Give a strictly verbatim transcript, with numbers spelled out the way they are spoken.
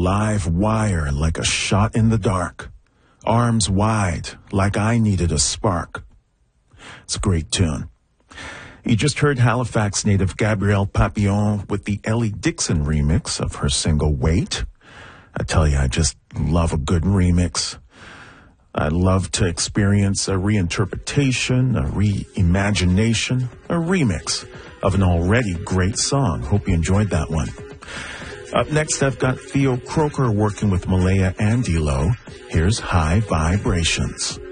live wire like a shot in the dark. Arms wide like I needed a spark. It's a great tune. You just heard Halifax native Gabrielle Papillon with the Ellie Dixon remix of her single Wait. I tell you, I just love a good remix. I love to experience a reinterpretation, a reimagination, a remix of an already great song. Hope you enjoyed that one. Up next, I've got Theo Croker working with Malaya and D-Lo. Here's High Vibrations.